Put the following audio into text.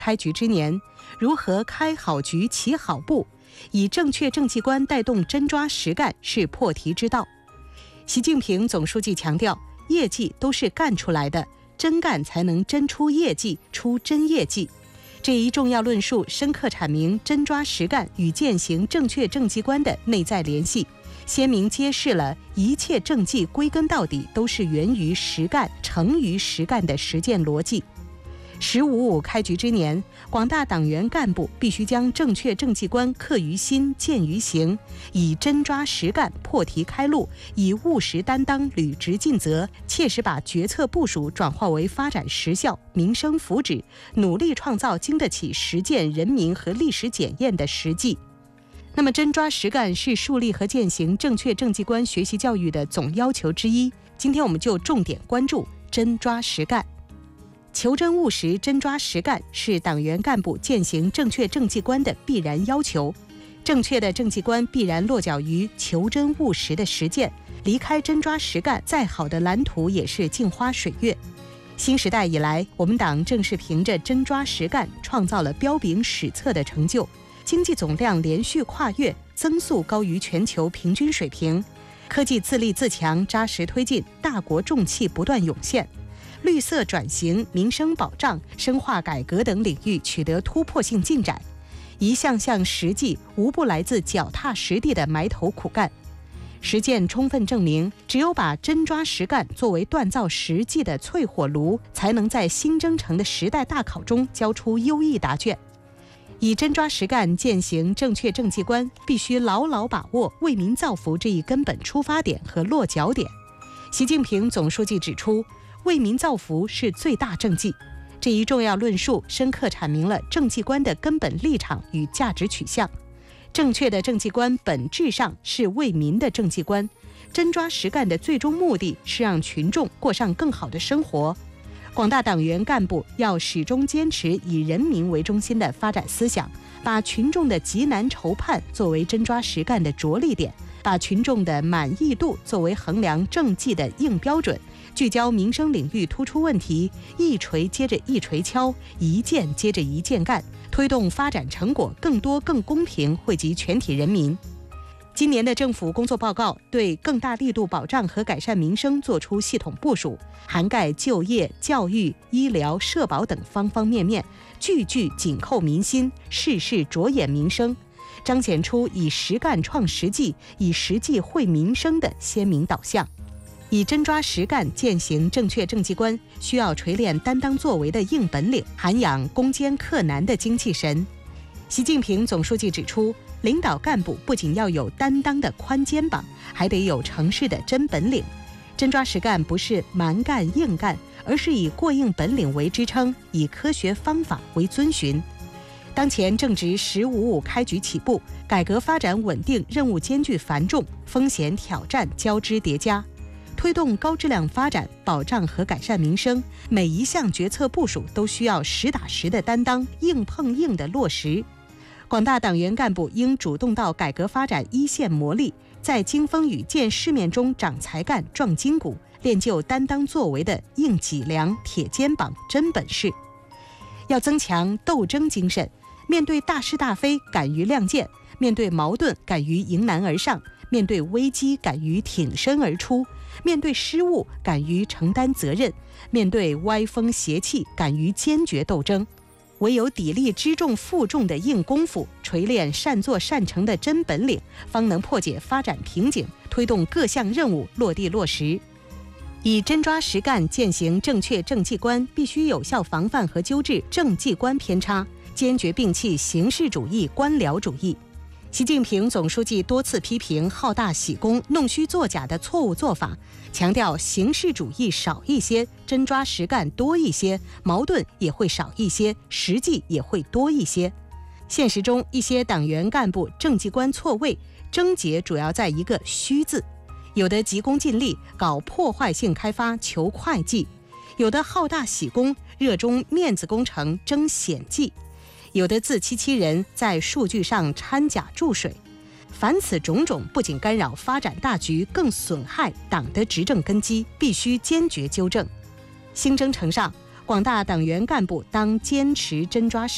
开局之年，如何开好局、起好步，以正确政绩观带动真抓实干是破题之道。习近平总书记强调，业绩都是干出来的，真干才能真出业绩，出真业绩。这一重要论述深刻阐明真抓实干与践行正确政绩观的内在联系，鲜明揭示了一切政绩归根到底都是源于实干、成于实干的实践逻辑。“15·5”开局之年，广大党员干部必须将正确政绩观刻于心、践于行，以真抓实干破题开路，以务实担当履职尽责，切实把决策部署转化为发展实效、民生福祉，努力创造经得起实践人民和历史检验的实际。那么，真抓实干是树立和践行正确政绩观学习教育的总要求之一。今天我们就重点关注真抓实干。求真务实、真抓实干是党员干部践行正确政绩观的必然要求。正确的政绩观必然落脚于求真务实的实践，离开真抓实干，再好的蓝图也是镜花水月。新时代以来，我们党正是凭着真抓实干，创造了彪炳史册的成就，经济总量连续跨越，增速高于全球平均水平，科技自立自强扎实推进，大国重器不断涌现。绿色转型、民生保障、深化改革等领域取得突破性进展，一项项实际无不来自脚踏实地的埋头苦干。实践充分证明，只有把真抓实干作为锻造实际的淬火炉，才能在新征程的时代大考中交出优异答卷。以真抓实干践行正确政绩观，必须牢牢把握为民造福这一根本出发点和落脚点。习近平总书记指出，为民造福是最大政绩。这一重要论述深刻阐明了政绩观的根本立场与价值取向。正确的政绩观本质上是为民的政绩观，真抓实干的最终目的是让群众过上更好的生活。广大党员干部要始终坚持以人民为中心的发展思想，把群众的急难愁盼作为真抓实干的着力点，把群众的满意度作为衡量政绩的硬标准，聚焦民生领域突出问题，一锤接着一锤敲，一件接着一件干，推动发展成果更多更公平惠及全体人民。今年的政府工作报告对更大力度保障和改善民生作出系统部署，涵盖就业、教育、医疗、社保等方方面面，句句紧扣民心，事事着眼民生，彰显出以实干创实际、以实际惠民生的鲜明导向。以真抓实干践行正确政绩观，需要锤炼担当作为的硬本领，涵养攻坚克难的精气神。习近平总书记指出，领导干部不仅要有担当的宽肩膀，还得有成事的真本领。真抓实干不是蛮干硬干，而是以过硬本领为支撑，以科学方法为遵循。当前正值“15·5”开局起步，改革发展稳定任务艰巨繁重，风险挑战交织叠加。推动高质量发展、保障和改善民生，每一项决策部署都需要实打实的担当，硬碰硬的落实。广大党员干部应主动到改革发展一线磨砺，在经风雨见世面中长才干、壮筋骨，练就担当作为的硬脊梁、铁肩膀、真本事。要增强斗争精神，面对大是大非敢于亮剑，面对矛盾敢于迎难而上，面对危机敢于挺身而出，面对失误敢于承担责任，面对歪风邪气敢于坚决斗争。唯有砥砺支重负重的硬功夫，锤炼善作善成的真本领，方能破解发展瓶颈，推动各项任务落地落实。以真抓实干践行正确政绩观，必须有效防范和纠治政绩观偏差，坚决摒弃形式主义、官僚主义。习近平总书记多次批评好大喜功、弄虚作假的错误做法，强调形式主义少一些，真抓实干多一些，矛盾也会少一些，实际也会多一些。现实中，一些党员干部政绩观错位，症结主要在一个虚字。有的急功近利，搞破坏性开发求快计；有的好大喜功，热衷面子工程争显绩；有的自欺欺人，在数据上掺假注水。凡此种种，不仅干扰发展大局，更损害党的执政根基，必须坚决纠正。新征程上，广大党员干部当坚持真抓实